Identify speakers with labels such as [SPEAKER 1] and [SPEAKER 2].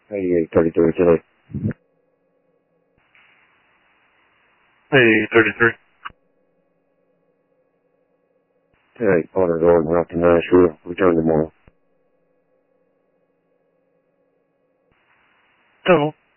[SPEAKER 1] 8833 today.
[SPEAKER 2] Hey, 33.
[SPEAKER 1] Today, Potter Gordon, Rocky Nashville. Return tomorrow.
[SPEAKER 2] Hello.